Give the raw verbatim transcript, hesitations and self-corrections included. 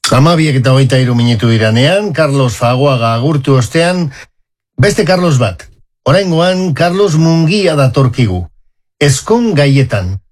Amabiek eta hogeita hiru minutu iranean, Carlos Fagoaga agurtu ostean, beste Carlos bat. Oraingoan, Carlos Mungia datorkigu. Ezkon gaietan.